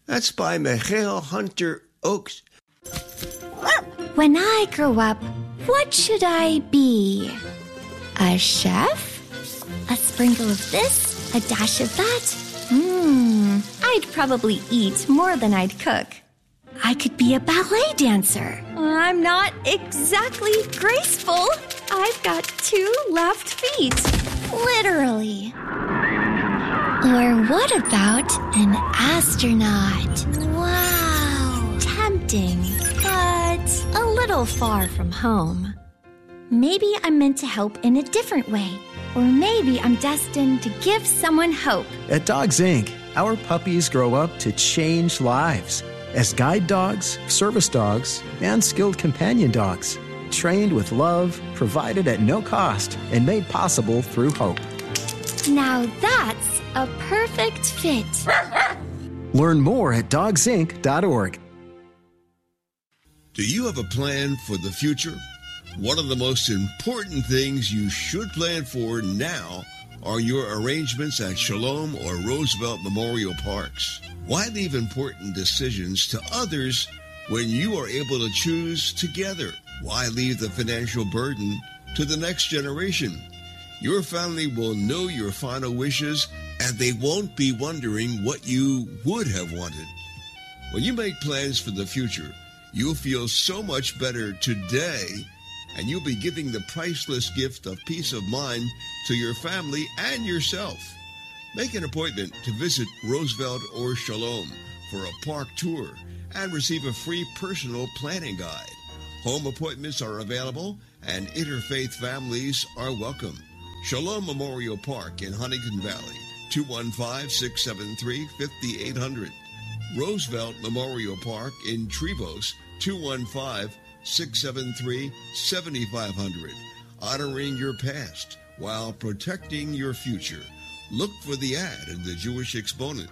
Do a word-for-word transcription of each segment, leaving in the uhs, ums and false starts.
That's by Michael Hunter Oakes. When I grow up, what should I be? A chef? A sprinkle of this, a dash of that? Mmm, I'd probably eat more than I'd cook. I could be a ballet dancer. I'm not exactly graceful. I've got two left feet. Literally. Or what about an astronaut? Wow. Tempting, but a little far from home. Maybe I'm meant to help in a different way. Or maybe I'm destined to give someone hope. At Dogs Incorporated, our puppies grow up to change lives as guide dogs, service dogs, and skilled companion dogs, trained with love, provided at no cost, and made possible through hope. Now that's a perfect fit. Learn more at dogs inc dot org. Do you have a plan for the future? One of the most important things you should plan for now are your arrangements at Shalom or Roosevelt Memorial Parks. Why leave important decisions to others when you are able to choose together? Why leave the financial burden to the next generation? Your family will know your final wishes, and they won't be wondering what you would have wanted. When you make plans for the future, you'll feel so much better today, and you'll be giving the priceless gift of peace of mind to your family and yourself. Make an appointment to visit Roosevelt or Shalom for a park tour and receive a free personal planning guide. Home appointments are available, and interfaith families are welcome. Shalom Memorial Park in Huntington Valley, two one five, six seven three, five eight zero zero. Roosevelt Memorial Park in Trevose, two one five, six seven three, seven five zero zero. Honoring your past while protecting your future. Look for the ad in the Jewish Exponent.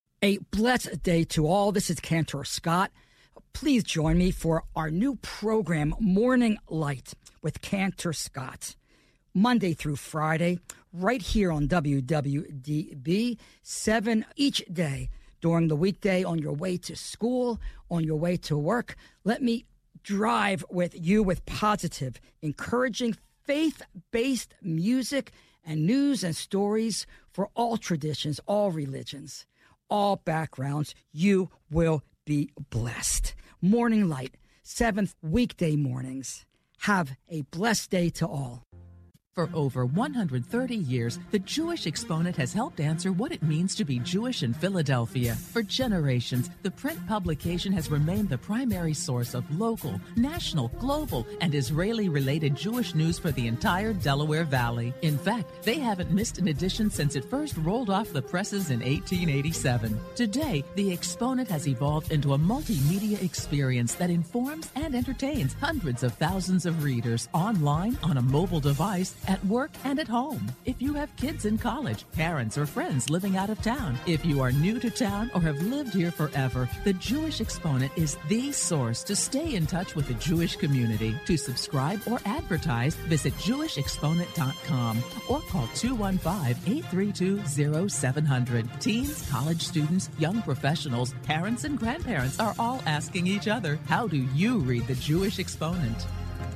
A blessed day to all. This is Cantor Scott. Please join me for our new program, Morning Light with Cantor Scott. Monday through Friday, right here on W W D B, seven each day. During the weekday, on your way to school, on your way to work, let me drive with you with positive, encouraging, faith-based music and news and stories for all traditions, all religions, all backgrounds. You will be blessed. Morning Light, seventh weekday mornings. Have a blessed day to all. For over one hundred thirty years, the Jewish Exponent has helped answer what it means to be Jewish in Philadelphia. For generations, the print publication has remained the primary source of local, national, global, and Israeli-related Jewish news for the entire Delaware Valley. In fact, they haven't missed an edition since it first rolled off the presses in eighteen eighty-seven. Today, the Exponent has evolved into a multimedia experience that informs and entertains hundreds of thousands of readers online, on a mobile device, at work, and at home. If you have kids in college, parents, or friends living out of town, if you are new to town or have lived here forever, the Jewish Exponent is the source to stay in touch with the Jewish community. To subscribe or advertise, visit Jewish Exponent dot com or call two one five, eight three two, zero seven zero zero. Teens, college students, young professionals, parents, and grandparents are all asking each other, how do you read the Jewish Exponent?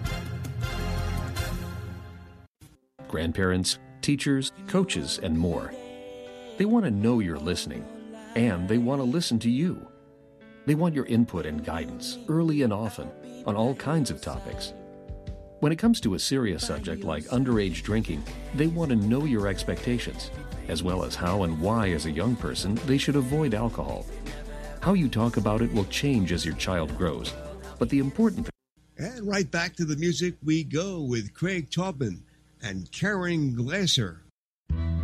Grandparents, teachers, coaches, and more. They want to know you're listening, and they want to listen to you. They want your input and guidance, early and often, on all kinds of topics. When it comes to a serious subject like underage drinking, they want to know your expectations, as well as how and why as a young person they should avoid alcohol. How you talk about it will change as your child grows, but the important thing... And right back to the music we go with Craig Taubman and Karen Glasser